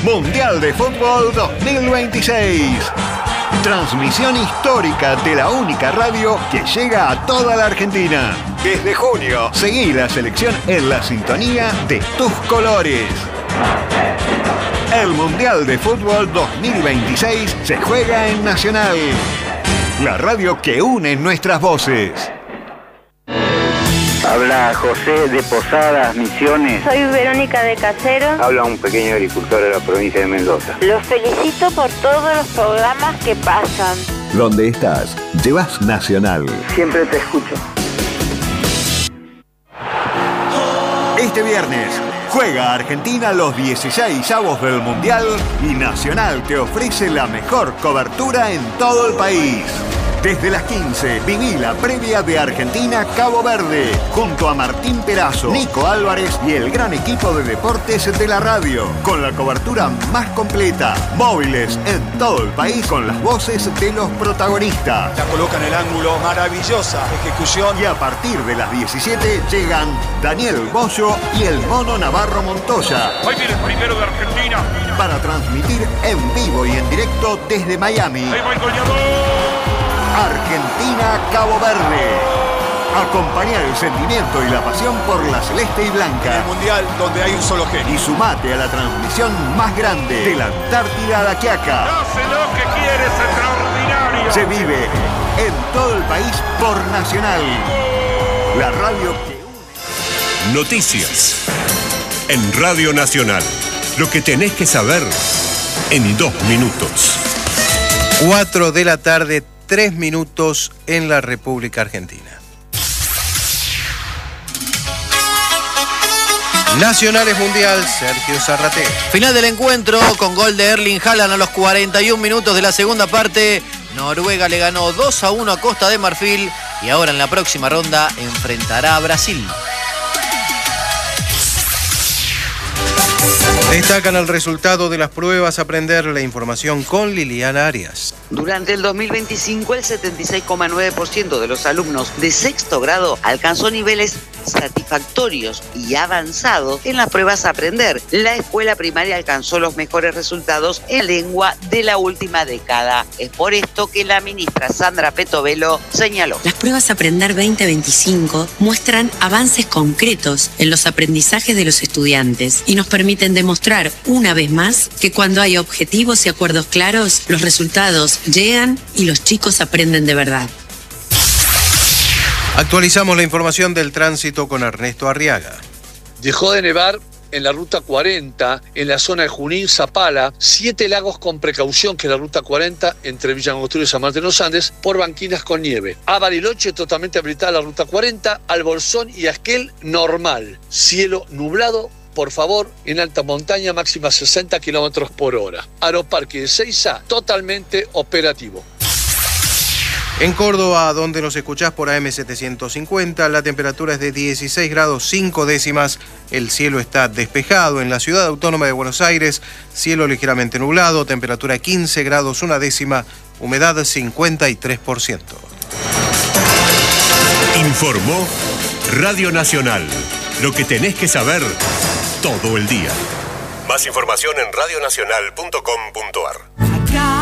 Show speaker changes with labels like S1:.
S1: Mundial de Fútbol 2026. Transmisión histórica de la única radio que llega a toda la Argentina. Desde junio, seguí la selección en la sintonía de tus colores. El Mundial de Fútbol 2026 se juega en Nacional, la radio que une nuestras voces.
S2: Habla José de Posadas, Misiones.
S3: Soy Verónica de Casero.
S2: Habla un pequeño agricultor de la provincia de Mendoza.
S3: Los felicito por todos los programas que pasan.
S1: Donde estás, llevas Nacional.
S2: Siempre te escucho.
S1: Este viernes juega Argentina los 16avos del Mundial y Nacional te ofrece la mejor cobertura en todo el país. Desde las 15, viví la previa de Argentina-Cabo Verde, junto a Martín Perazo, Nico Álvarez y el gran equipo de deportes de la radio, con la cobertura más completa, móviles en todo el país con las voces de los protagonistas.
S4: La coloca en el ángulo, maravillosa ejecución.
S1: Y a partir de las 17 llegan Daniel Bollo y el Mono Navarro Montoya.
S5: Ahí viene el primero de Argentina.
S1: Para transmitir en vivo y en directo desde Miami.
S5: Ahí va el goleador.
S1: Argentina-Cabo Verde. Acompaña el sentimiento y la pasión por la celeste y blanca.
S4: El mundial donde hay un solo genio.
S1: Y sumate a la transmisión más grande de la Antártida a la Quiaca.
S5: Hace lo que quiere, es extraordinario.
S1: Se vive en todo el país por Nacional. La radio que une.
S6: Noticias en Radio Nacional. Lo que tenés que saber en 2 minutos.
S7: 4 de la tarde, 3 minutos en la República Argentina. Nacionales Mundial, Sergio Zarratea.
S8: Final del encuentro con gol de Erling Haaland a los 41 minutos de la segunda parte. Noruega le ganó 2-1 a Costa de Marfil y ahora en la próxima ronda enfrentará a Brasil.
S7: Destacan el resultado de las pruebas, aprender la información con Liliana Arias.
S9: Durante el 2025, el 76,9% de los alumnos de sexto grado alcanzó niveles satisfactorios y avanzados en las pruebas a aprender. La escuela primaria alcanzó los mejores resultados en lengua de la última década. Es por esto que la ministra Sandra Petovelo señaló:
S10: las pruebas Aprender 2025 muestran avances concretos en los aprendizajes de los estudiantes y nos permiten demostrar una vez más que cuando hay objetivos y acuerdos claros, los resultados llegan y los chicos aprenden de verdad.
S7: Actualizamos la información del tránsito con Ernesto Arriaga.
S11: Dejó de nevar en la ruta 40, en la zona de Junín, Zapala, 7 lagos con precaución, que es la ruta 40 entre Villa Angostura y San Martín de los Andes, por banquinas con nieve. A Bariloche totalmente habilitada la ruta 40, al Bolsón y a Esquel normal. Cielo nublado, por favor, en alta montaña máxima 60 kilómetros por hora. Aeroparque de Seiza totalmente operativo.
S7: En Córdoba, donde nos escuchás por AM750, la temperatura es de 16 grados 5 décimas. El cielo está despejado. En la ciudad autónoma de Buenos Aires, cielo ligeramente nublado, temperatura 15 grados 1 décima, humedad 53%.
S6: Informó Radio Nacional. Lo que tenés que saber todo el día. Más información en radionacional.com.ar.